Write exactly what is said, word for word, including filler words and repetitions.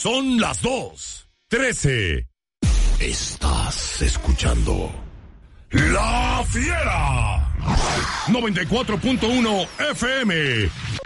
Son las dos, trece. Estás escuchando La Fiera. noventa y cuatro punto uno F M.